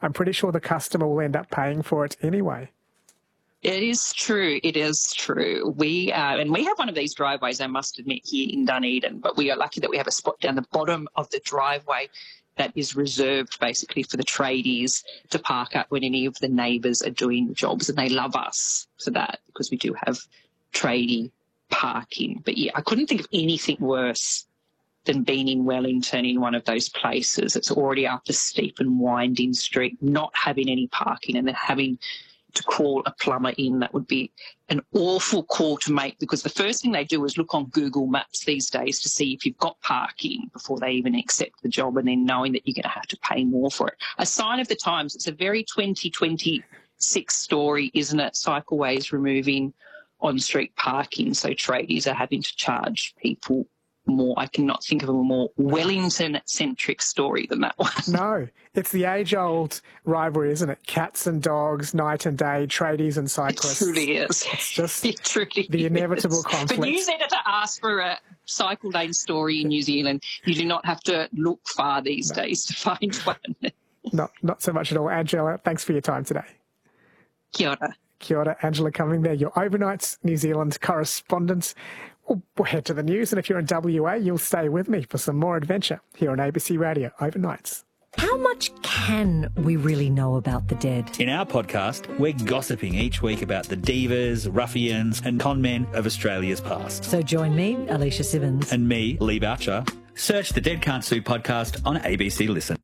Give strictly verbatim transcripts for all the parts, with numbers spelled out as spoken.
I'm pretty sure the customer will end up paying for it anyway. It is true. It is true. We uh, and we have one of these driveways, I must admit, here in Dunedin, but we are lucky that we have a spot down the bottom of the driveway that is reserved basically for the tradies to park up when any of the neighbours are doing jobs, and they love us for that because we do have tradie parking. But yeah, I couldn't think of anything worse than being in Wellington in one of those places. It's already up a steep and winding street, not having any parking, and then having to call a plumber in. That would be an awful call to make, because the first thing they do is look on Google Maps these days to see if you've got parking before they even accept the job, and then knowing that you're going to have to pay more for it. A sign of the times. It's a very twenty twenty-six story, isn't it? Cycleways removing on-street parking, so tradies are having to charge people more. I cannot think of a more Wellington-centric story than that one. No, it's the age-old rivalry, isn't it? Cats and dogs, night and day, tradies and cyclists. It truly is. It's just it truly the inevitable is. conflict. For New Zealand to ask for a cycle lane story in New Zealand, you do not have to look far these no. days to find one. Not, not so much at all. Angela, thanks for your time today. Kia ora. Kia ora, Angela Cumming there, your Overnights New Zealand correspondent. We'll, we'll head to the news, and if you're in W A, you'll stay with me for some more adventure here on A B C Radio Overnights. How much can we really know about the dead? In our podcast, we're gossiping each week about the divas, ruffians and conmen of Australia's past. So join me, Alicia Simmons. And me, Lee Boucher. Search the Dead Can't Sue podcast on A B C Listen.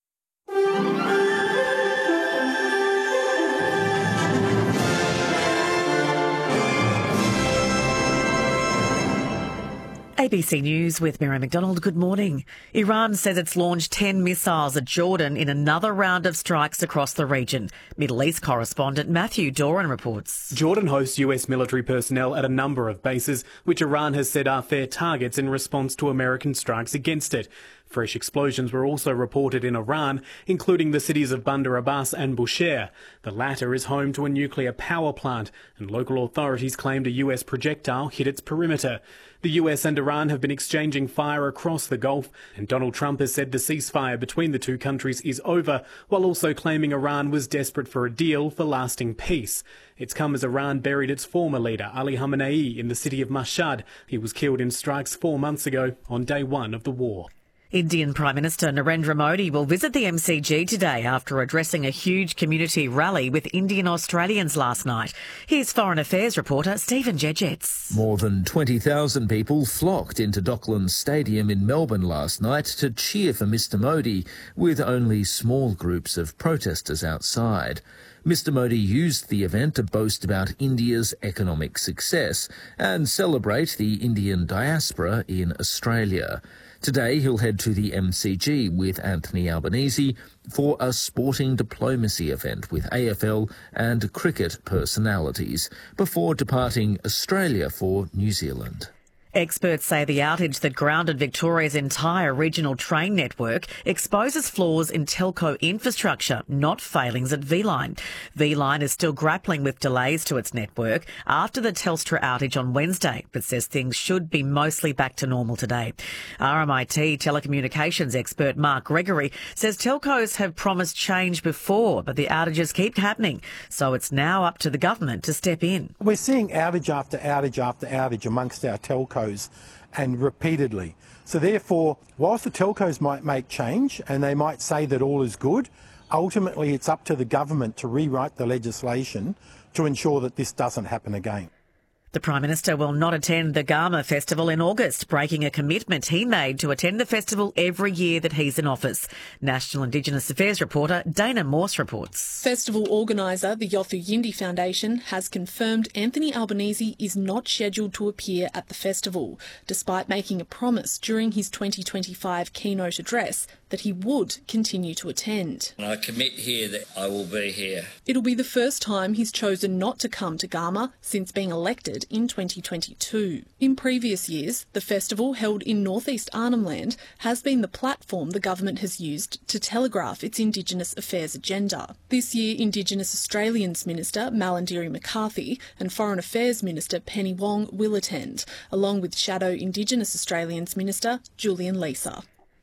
A B C News with Mary McDonald. Good morning. Iran says it's launched ten missiles at Jordan in another round of strikes across the region. Middle East correspondent Matthew Doran reports. Jordan hosts U S military personnel at a number of bases, which Iran has said are fair targets in response to American strikes against it. Fresh explosions were also reported in Iran, including the cities of Bandar Abbas and Bushehr. The latter is home to a nuclear power plant, and local authorities claimed a U S projectile hit its perimeter. The U S and Iran have been exchanging fire across the Gulf, and Donald Trump has said the ceasefire between the two countries is over, while also claiming Iran was desperate for a deal for lasting peace. It's come as Iran buried its former leader, Ali Khamenei, in the city of Mashhad. He was killed in strikes four months ago on day one of the war. Indian Prime Minister Narendra Modi will visit the M C G today after addressing a huge community rally with Indian Australians last night. Here's Foreign Affairs reporter Stephen Jedgetts. More than twenty thousand people flocked into Docklands Stadium in Melbourne last night to cheer for Mister Modi, with only small groups of protesters outside. Mister Modi used the event to boast about India's economic success and celebrate the Indian diaspora in Australia. Today he'll head to the M C G with Anthony Albanese for a sporting diplomacy event with A F L and cricket personalities before departing Australia for New Zealand. Experts say the outage that grounded Victoria's entire regional train network exposes flaws in telco infrastructure, not failings at V-Line. V-Line is still grappling with delays to its network after the Telstra outage on Wednesday, but says things should be mostly back to normal today. R M I T telecommunications expert Mark Gregory says telcos have promised change before, but the outages keep happening, so it's now up to the government to step in. We're seeing outage after outage after outage amongst our telcos, and repeatedly. So therefore, whilst the telcos might make change and they might say that all is good, ultimately it's up to the government to rewrite the legislation to ensure that this doesn't happen again. The Prime Minister will not attend the Garma Festival in August, breaking a commitment he made to attend the festival every year that he's in office. National Indigenous Affairs reporter Dana Morse reports. Festival organiser, the Yothu Yindi Foundation, has confirmed Anthony Albanese is not scheduled to appear at the festival, despite making a promise during his twenty twenty-five keynote address that he would continue to attend. I commit here that I will be here. It'll be the first time he's chosen not to come to Garma since being elected in twenty twenty-two. In previous years, the festival held in northeast Arnhem Land has been the platform the government has used to telegraph its Indigenous affairs agenda. This year, Indigenous Australians Minister Malarndirri McCarthy and Foreign Affairs Minister Penny Wong will attend, along with Shadow Indigenous Australians Minister Julian Leeser.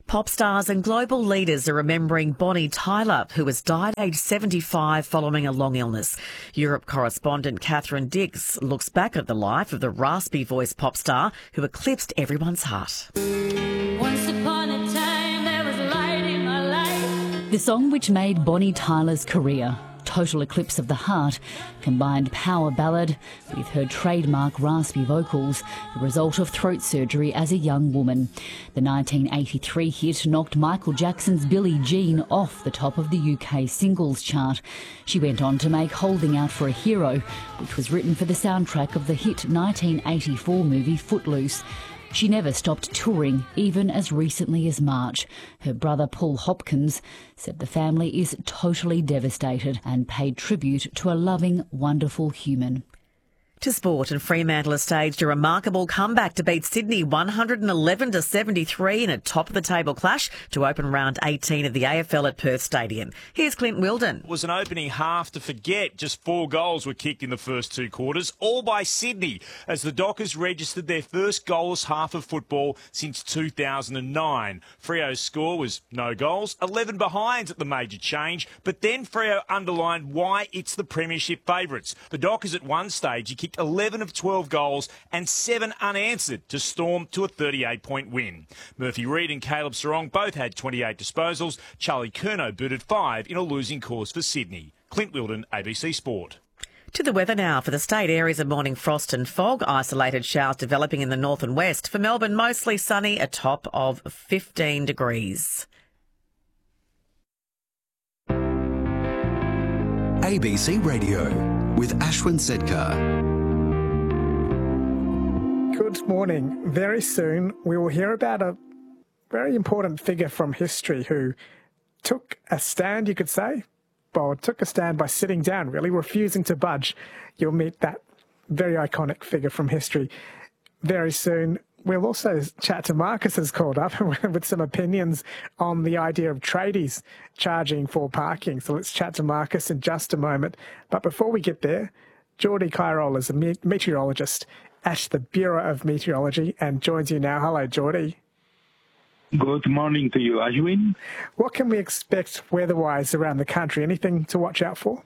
Pop stars and global leaders are remembering Bonnie Tyler, who has died aged seventy-five following a long illness. Europe correspondent Catherine Dix looks back at the life of the raspy voice pop star who eclipsed everyone's heart. Once upon a time there was light in my life. The song which made Bonnie Tyler's career, Total Eclipse of the Heart, combined power ballad with her trademark raspy vocals, the result of throat surgery as a young woman. The nineteen eighty-three hit knocked Michael Jackson's Billie Jean off the top of the U K singles chart. She went on to make Holding Out for a Hero, which was written for the soundtrack of the hit nineteen eighty-four movie Footloose. She never stopped touring, even as recently as March. Her brother Paul Hopkins said the family is totally devastated and paid tribute to a loving, wonderful human. To sport, and Fremantle has staged a remarkable comeback to beat Sydney one hundred eleven to seventy-three in a top-of-the-table clash to open round eighteen of the A F L at Perth Stadium. Here's Clint Wilden. It was an opening half to forget. Just four goals were kicked in the first two quarters, all by Sydney, as the Dockers registered their first goalless half of football since two thousand nine. Freo's score was no goals, eleven behinds at the major change, but then Freo underlined why it's the premiership favourites. The Dockers at one stage, he kicked eleven of twelve goals and seven unanswered to storm to a thirty-eight point win. Murphy Reid and Caleb Sarong both had twenty-eight disposals. Charlie Curnow booted five in a losing cause for Sydney. Clint Wilden, A B C Sport. To the weather now. For the state, areas of morning frost and fog, isolated showers developing in the north and west. For Melbourne, mostly sunny, a top of fifteen degrees. A B C Radio with Ashwin Sedkar. Good morning. Very soon we will hear about a very important figure from history who took a stand, you could say. Well, took a stand by sitting down, really, refusing to budge. You'll meet that very iconic figure from history very soon. We'll also chat to Marcus, has called up with some opinions on the idea of tradies charging for parking. So let's chat to Marcus in just a moment. But before we get there, Geordie Kyrol is a meteorologist at the Bureau of Meteorology and joins you now. Hello, Geordie. Good morning to you, Ashwin. What can we expect weather-wise around the country? Anything to watch out for?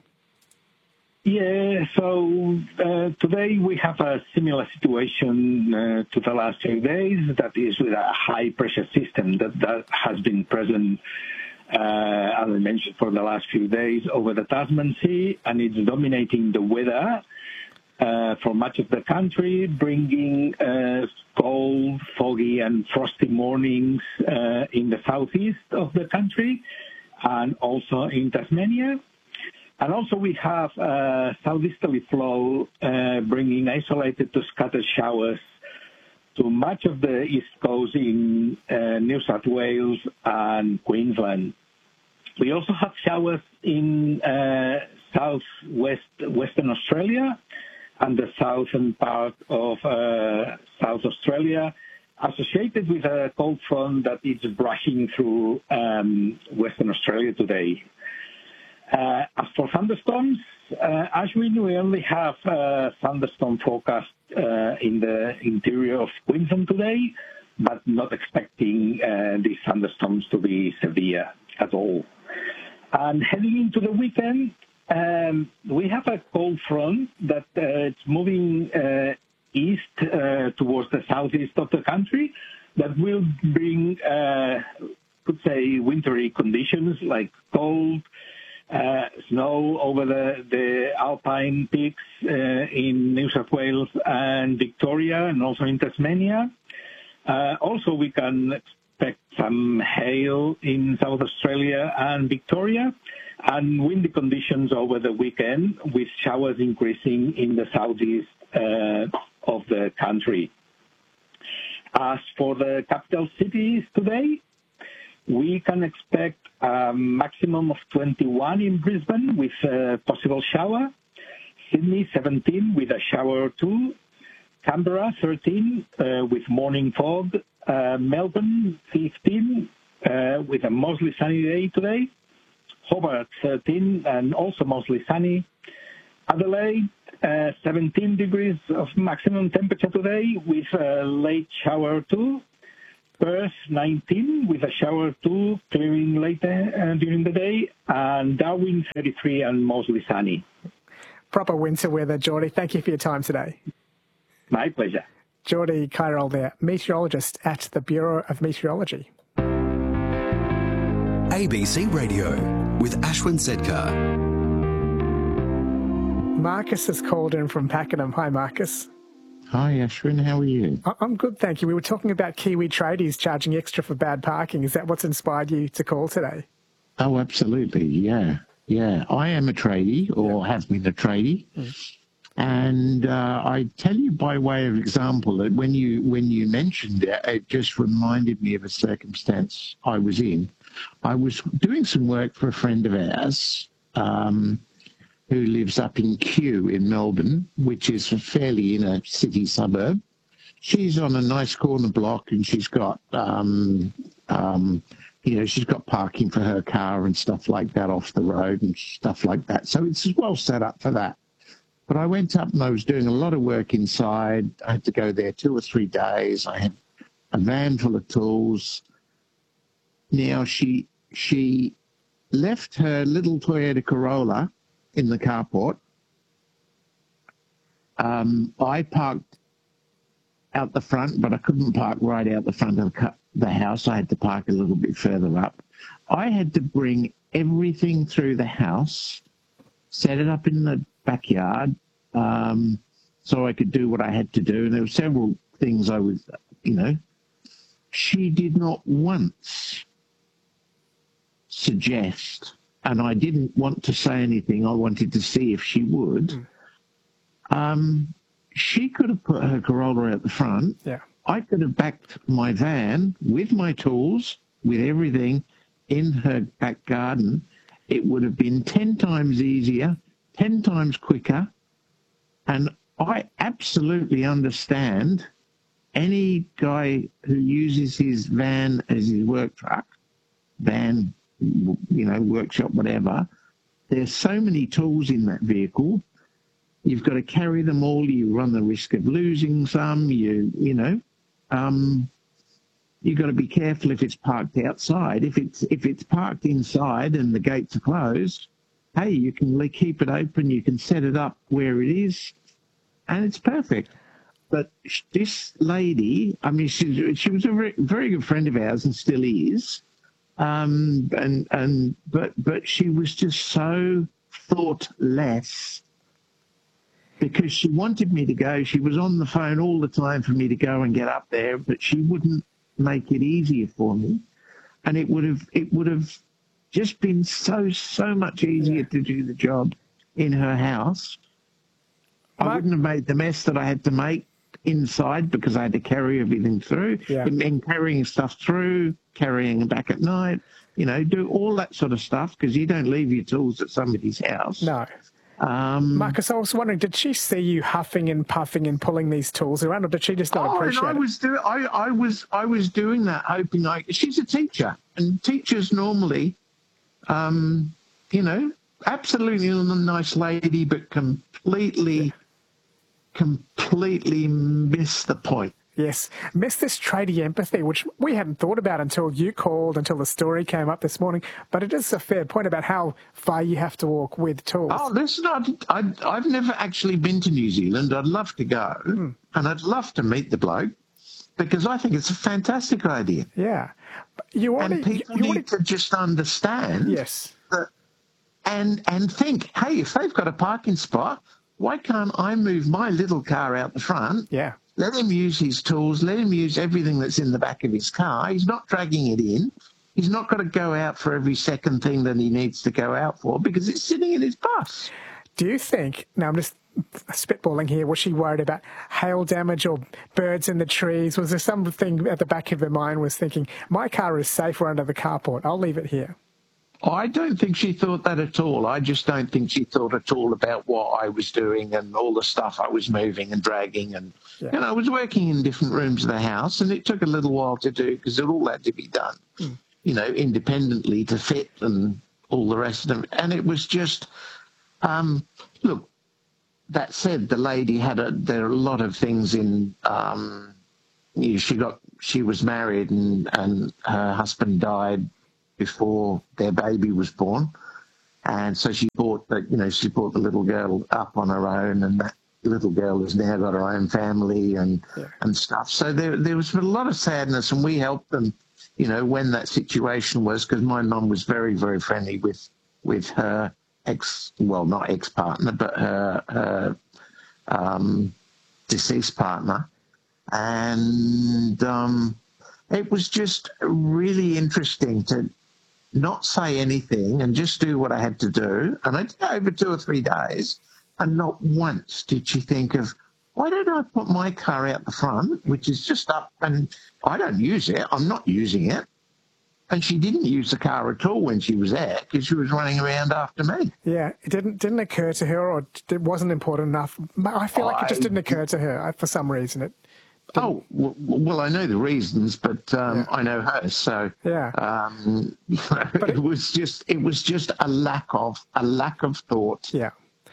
Yeah, so uh, today we have a similar situation uh, to the last few days, that is with a high-pressure system that, that has been present, uh, as I mentioned, for the last few days over the Tasman Sea, and it's dominating the weather uh, for much of the country, bringing uh, cold, foggy and frosty mornings uh, in the southeast of the country and also in Tasmania. And also we have a southeasterly flow uh, bringing isolated to scattered showers to much of the east coast in uh, New South Wales and Queensland. We also have showers in uh, southwest Western Australia and the southern part of uh, South Australia, associated with a cold front that is brushing through um, Western Australia today. Uh, as for thunderstorms, uh, Ashwin, we only have a thunderstorm forecast uh, in the interior of Queensland today, but not expecting uh, these thunderstorms to be severe at all. And heading into the weekend, um, we have a cold front that uh, it's moving uh, east uh, towards the southeast of the country that will bring, uh, could say, wintry conditions like cold, Uh, snow over the, the alpine peaks uh, in New South Wales and Victoria and also in Tasmania. Uh, also, we can expect some hail in South Australia and Victoria and windy conditions over the weekend with showers increasing in the southeast uh, of the country. As for the capital cities today, we can expect a maximum of twenty-one in Brisbane with a possible shower, Sydney seventeen with a shower or two, Canberra thirteen uh, with morning fog, uh, Melbourne fifteen uh, with a mostly sunny day today, Hobart thirteen and also mostly sunny, Adelaide uh, seventeen degrees of maximum temperature today with a late shower or two, Perth, nineteen, with a shower too, clearing later uh, during the day, and Darwin, thirty-three, and mostly sunny. Proper winter weather, Geordie. Thank you for your time today. My pleasure. Geordie Kyrol there, meteorologist at the Bureau of Meteorology. A B C Radio with Ashwin Sedkar. Marcus has called in from Pakenham. Hi, Marcus. Hi, Ashwin. How are you? I'm good, thank you. We were talking about Kiwi tradies charging extra for bad parking. Is that what's inspired you to call today? Oh, absolutely. Yeah. Yeah. I am a tradie, or have been a tradie. Mm. And uh, I tell you by way of example that when you when you mentioned it, it just reminded me of a circumstance I was in. I was doing some work for a friend of ours um, who lives up in Kew in Melbourne, which is fairly in a city suburb. She's on a nice corner block, and she's got, um, um, you know, she's got parking for her car and stuff like that off the road and stuff like that. So it's well set up for that. But I went up and I was doing a lot of work inside. I had to go there two or three days. I had a van full of tools. Now, she she left her little Toyota Corolla in the carport. Um, I parked out the front, but I couldn't park right out the front of the, the house. I had to park a little bit further up. I had to bring everything through the house, set it up in the backyard, um, so I could do what I had to do. And there were several things I was, you know. She did not once suggest, and I didn't want to say anything. I wanted to see if she would. Mm. Um, she could have put her Corolla out the front. Yeah. I could have backed my van with my tools, with everything in her back garden. It would have been ten times easier, ten times quicker. And I absolutely understand any guy who uses his van as his work truck, van, you know, workshop, whatever. There's so many tools in that vehicle. You've got to carry them all. You run the risk of losing some. You, you know, um, you've got to be careful if it's parked outside. If it's if it's parked inside and the gates are closed, hey, you can keep it open. You can set it up where it is, and it's perfect. But this lady, I mean, she she was a very, very good friend of ours and still is. Um, and and but but she was just so thoughtless. Because she wanted me to go. She was on the phone all the time for me to go and get up there, but she wouldn't make it easier for me. And it would have it would have just been so, so much easier yeah. to do the job in her house. I Mark, wouldn't have made the mess that I had to make inside because I had to carry everything through. Yeah. And then carrying stuff through, carrying it back at night, you know, do all that sort of stuff because you don't leave your tools at somebody's house. No. Um, Marcus, I was wondering, did she see you huffing and puffing and pulling these tools around, or did she just not oh, appreciate and I it? was do, I, I was I was doing that, hoping I. She's a teacher, and teachers normally, um, you know, absolutely a nice lady, but completely, yeah. completely miss the point. Yes, miss this tradie empathy, which we hadn't thought about until you called, until the story came up this morning. But it is a fair point about how far you have to walk with tools. Oh, listen, I, I, I've never actually been to New Zealand. I'd love to go, mm. and I'd love to meet the bloke because I think it's a fantastic idea. Yeah, you want and people you, you need to just understand. Yes, that, and and think, hey, if they've got a parking spot, why can't I move my little car out the front? Yeah. Let him use his tools. Let him use everything that's in the back of his car. He's not dragging it in. He's not got to go out for every second thing that he needs to go out for because it's sitting in his bus. Do you think, now I'm just spitballing here, was she worried about hail damage or birds in the trees? Was there something at the back of her mind was thinking, my car is safer under the carport, I'll leave it here? I don't think she thought that at all. I just don't think she thought at all about what I was doing and all the stuff I was moving and dragging. And, yeah. and I was working in different rooms of the house, and it took a little while to do because it all had to be done, mm. you know, independently to fit and all the rest of it. And it was just, um, look, that said, the lady had a, there are a lot of things in, um, she got she was married and, and her husband died before their baby was born. And so she brought the, you know, she brought the little girl up on her own, and that little girl has now got her own family and yeah. and stuff. So there there was a lot of sadness, and we helped them, you know, when that situation was, because my mum was very, very friendly with with her ex, well, not ex-partner, but her, her um, deceased partner. And um, it was just really interesting to not say anything and just do what I had to do. And I did it over two or three days, and not once did she think of, why don't I put my car out the front, which is just up, and I don't use it, I'm not using it. And she didn't use the car at all when she was there, because she was running around after me. Yeah, it didn't didn't occur to her, or it wasn't important enough. I feel like it just didn't occur to her for some reason. It didn't. Oh, well, I know the reasons, but um, Yeah. I know her, so Yeah. um, you know, it was just it was just a lack of a lack of thought. Yeah.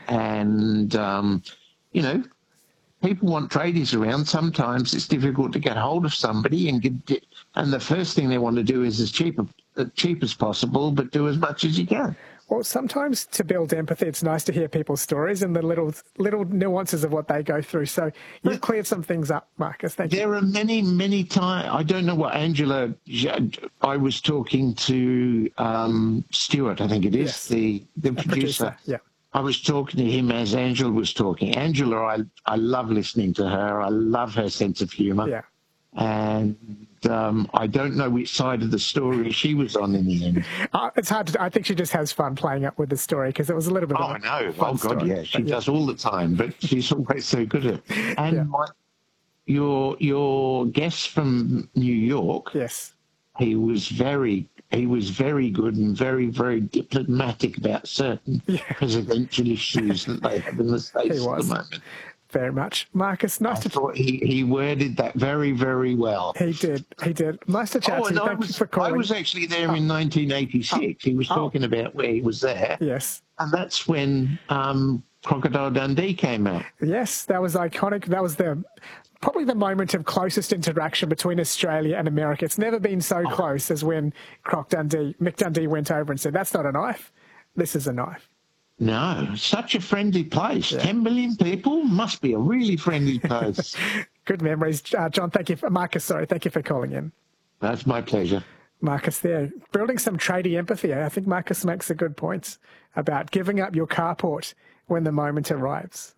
And um, you know, people want tradies around. Sometimes it's difficult to get hold of somebody, and get, and the first thing they want to do is as cheap as cheap as possible, but do as much as you can. Well, sometimes to build empathy, it's nice to hear people's stories and the little little nuances of what they go through. So you've cleared some things up, Marcus. Thank you. There are many, many times. I don't know what Angela. I was talking to um, Stuart, I think it is, Yes. the the A producer. Yeah. I was talking to him as Angela was talking. Angela, I I love listening to her. I love her sense of humour. Yeah. And um, I don't know which side of the story she was on in the end. Uh, it's hard to. I think she just has fun playing up with the story because it was a little bit. Oh, of a I know. fun Oh, God, story. yeah. She But yeah. does all the time, but she's always so good at it. And Yeah. my, your your guest from New York, Yes. he was very he was very good and very, very diplomatic about certain presidential issues that they have in the States He at was. the moment. Very much, Marcus. Nice I to. thought he, he worded that very, very well. He did. He did. Nice to chat Oh, to you. and I Thank you was, for calling. I was actually there in nineteen eighty-six. He was Oh. talking about where he was there. Yes. And that's when um, Crocodile Dundee came out. Yes, that was iconic. That was the probably the moment of closest interaction between Australia and America. It's never been so Oh. close as when Croc Dundee, Mick Dundee went over and said, "That's not a knife. This is a knife." No, such a friendly place. Ten million people must be a really friendly place. Good memories, uh, John. Thank you, for, Marcus. Sorry, thank you for calling in, That's my pleasure. Marcus. There, building some tradie empathy. I think Marcus makes a good point about giving up your carport when the moment arrives.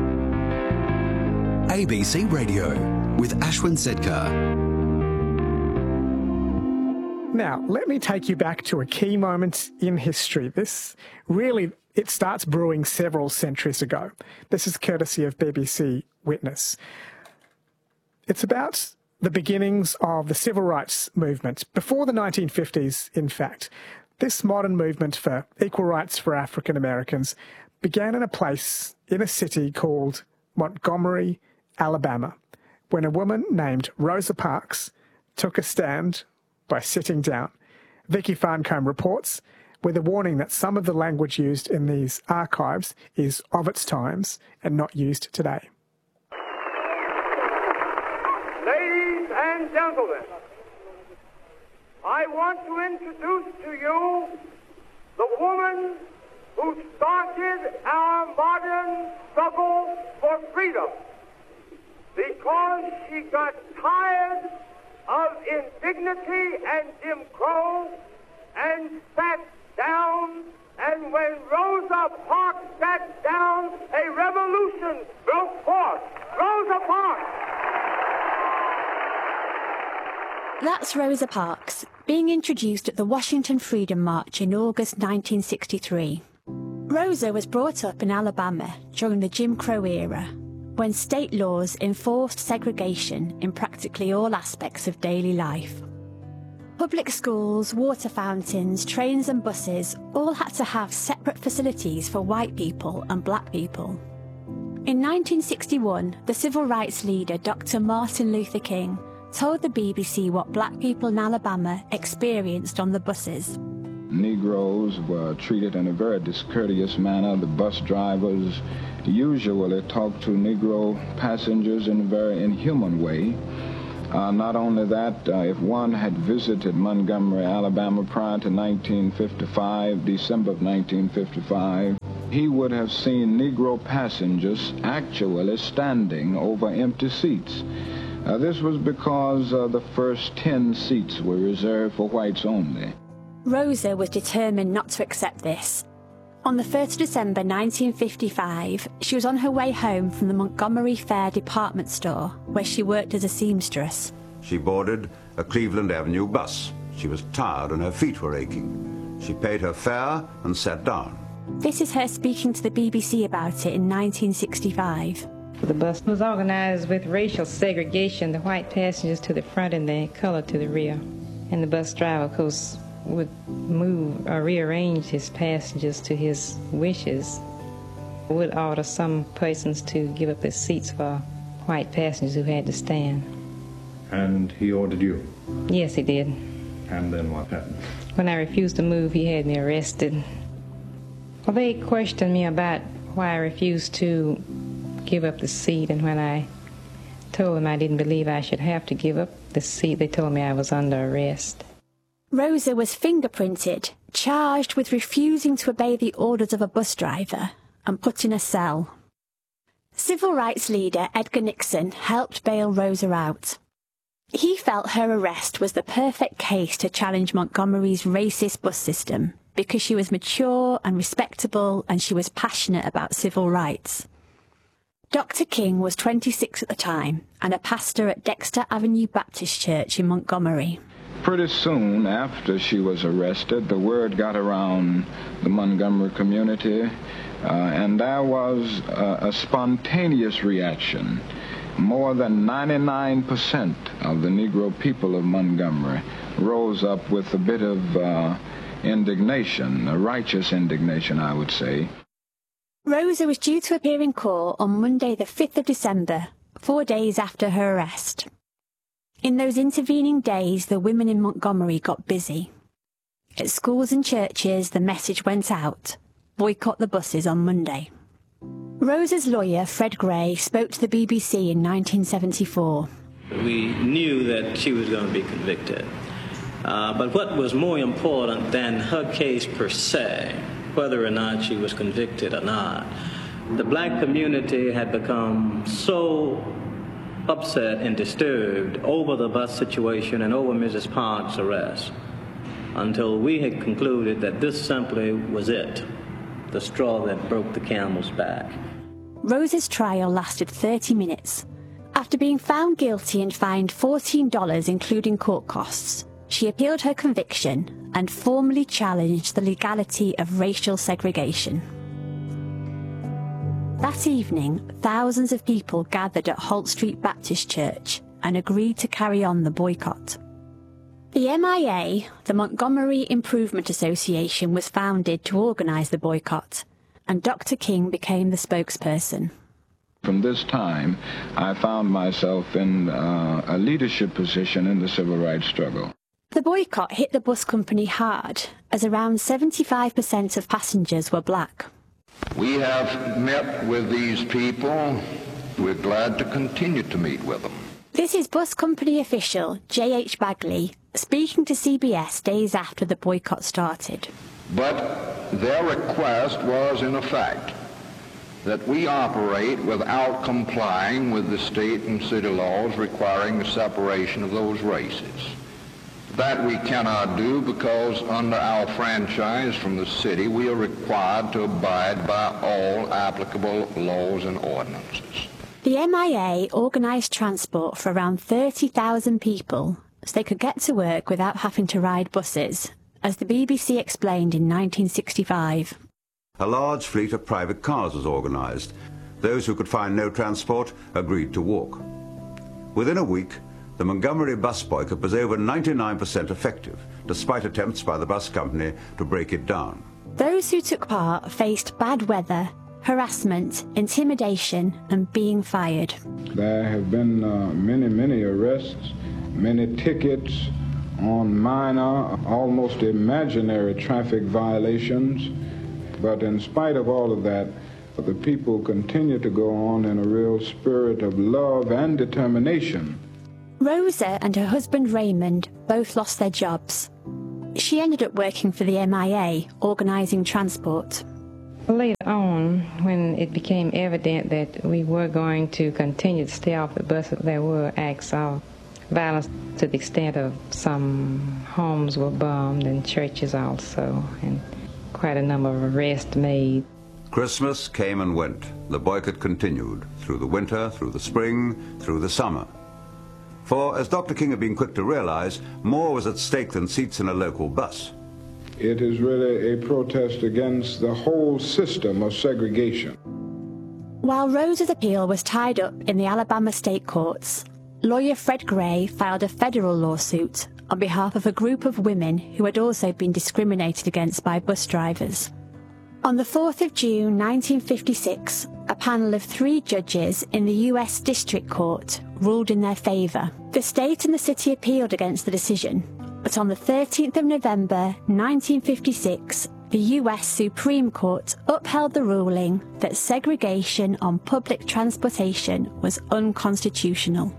A B C Radio with Ashwin Sedkar. Now, let me take you back to a key moment in history. This really, it starts brewing several centuries ago. This is courtesy of B B C Witness. It's about the beginnings of the civil rights movement, before the nineteen fifties, in fact. This modern movement for equal rights for African Americans began in a place, in a city called Montgomery, Alabama, when a woman named Rosa Parks took a stand by sitting down. Vicky Farncombe reports with a warning that some of the language used in these archives is of its times and not used today. Ladies and gentlemen, I want to introduce to you the woman who started our modern struggle for freedom because she got tired of indignity and Jim Crow and sat down, and when Rosa Parks sat down, a revolution broke forth. Rosa Parks! That's Rosa Parks, being introduced at the Washington Freedom March in August nineteen sixty-three. Rosa was brought up in Alabama during the Jim Crow era, when state laws enforced segregation in practically all aspects of daily life. Public schools, water fountains, trains and buses all had to have separate facilities for white people and black people. In nineteen sixty-one, the civil rights leader Doctor Martin Luther King told the B B C what black people in Alabama experienced on the buses. Negroes were treated in a very discourteous manner. The bus drivers usually talked to Negro passengers in a very inhuman way. Uh, not only that, uh, if one had visited Montgomery, Alabama prior to nineteen fifty-five, December of nineteen fifty-five, he would have seen Negro passengers actually standing over empty seats. Uh, this was because uh, the first ten seats were reserved for whites only. Rosa was determined not to accept this. On the first of December nineteen fifty-five, she was on her way home from the Montgomery Fair department store, where she worked as a seamstress. She boarded a Cleveland Avenue bus. She was tired and her feet were aching. She paid her fare and sat down. This is her speaking to the B B C about it in nineteen sixty-five. The bus was organized with racial segregation, the white passengers to the front and the colored to the rear. And the bus driver, of course, would move or rearrange his passengers to his wishes, would order some persons to give up their seats for white passengers who had to stand. And he ordered you? Yes, he did. And then what happened? When I refused to move, he had me arrested. Well, they questioned me about why I refused to give up the seat, and when I told them I didn't believe I should have to give up the seat, they told me I was under arrest. Rosa was fingerprinted, charged with refusing to obey the orders of a bus driver, and put in a cell. Civil rights leader Edgar Nixon helped bail Rosa out. He felt her arrest was the perfect case to challenge Montgomery's racist bus system, because she was mature and respectable and she was passionate about civil rights. Doctor King was twenty-six at the time and a pastor at Dexter Avenue Baptist Church in Montgomery. Pretty soon after she was arrested, the word got around the Montgomery community, uh, and there was a, a spontaneous reaction. More than ninety-nine percent of the Negro people of Montgomery rose up with a bit of uh, indignation, a righteous indignation, I would say. Rosa was due to appear in court on Monday the fifth of December, four days after her arrest. In those intervening days, the women in Montgomery got busy. At schools and churches, the message went out: boycott the buses on Monday. Rosa's lawyer, Fred Gray, spoke to the B B C in nineteen seventy-four. We knew that she was going to be convicted. Uh, but what was more important than her case per se, whether or not she was convicted or not, the black community had become so upset and disturbed over the bus situation and over Missus Park's arrest, until we had concluded that this simply was it, the straw that broke the camel's back. Rosa's trial lasted thirty minutes. After being found guilty and fined fourteen dollars including court costs, she appealed her conviction and formally challenged the legality of racial segregation. That evening, thousands of people gathered at Holt Street Baptist Church and agreed to carry on the boycott. The M I A, the Montgomery Improvement Association, was founded to organise the boycott, and Doctor King became the spokesperson. From this time, I found myself in uh, a leadership position in the civil rights struggle. The boycott hit the bus company hard, as around seventy-five percent of passengers were black. We have met with these people. We're glad to continue to meet with them. This is bus company official J H Bagley speaking to C B S days after the boycott started. But their request was, in effect, that we operate without complying with the state and city laws requiring the separation of those races. That we cannot do because under our franchise from the city, we are required to abide by all applicable laws and ordinances. The M I A organised transport for around thirty thousand people so they could get to work without having to ride buses, as the B B C explained in nineteen sixty-five. A large fleet of private cars was organised. Those who could find no transport agreed to walk. Within a week, the Montgomery bus boycott was over ninety-nine percent effective, despite attempts by the bus company to break it down. Those who took part faced bad weather, harassment, intimidation, and being fired. There have been uh, many, many arrests, many tickets on minor, almost imaginary traffic violations. But in spite of all of that, the people continue to go on in a real spirit of love and determination. Rosa and her husband Raymond both lost their jobs. She ended up working for the M I A, organising transport. Later on, when it became evident that we were going to continue to stay off the bus, there were acts of violence to the extent of some homes were bombed and churches also, and quite a number of arrests made. Christmas came and went. The boycott continued through the winter, through the spring, through the summer. For, as Doctor King had been quick to realise, more was at stake than seats in a local bus. It is really a protest against the whole system of segregation. While Rosa's appeal was tied up in the Alabama state courts, lawyer Fred Gray filed a federal lawsuit on behalf of a group of women who had also been discriminated against by bus drivers. On the fourth of June nineteen fifty-six, a panel of three judges in the U S District Court ruled in their favour. The state and the city appealed against the decision, but on the thirteenth of November nineteen fifty-six, the U S Supreme Court upheld the ruling that segregation on public transportation was unconstitutional.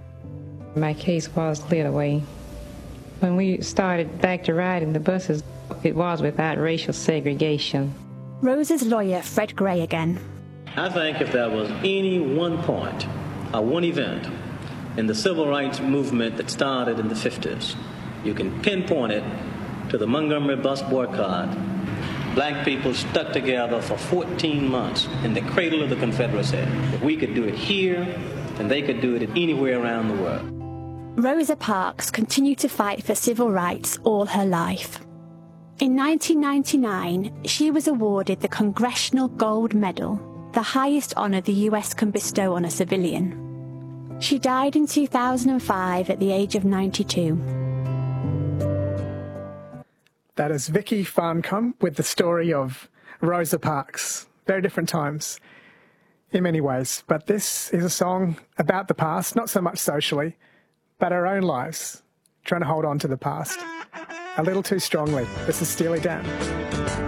My case was cleared away. When we started back to riding the buses, it was without racial segregation. Rosa's lawyer, Fred Gray, again. I think if there was any one point or one event in the civil rights movement that started in the fifties, you can pinpoint it to the Montgomery bus boycott. Black people stuck together for fourteen months in the cradle of the Confederacy. If we could do it here, then they could do it anywhere around the world. Rosa Parks continued to fight for civil rights all her life. In nineteen ninety-nine, she was awarded the Congressional Gold Medal, the highest honour the U S can bestow on a civilian. She died in two thousand five at the age of ninety-two. That is Vicky Farncombe with the story of Rosa Parks. Very different times in many ways, but this is a song about the past, not so much socially, but our own lives, trying to hold on to the past a little too strongly. This is Steely Dan.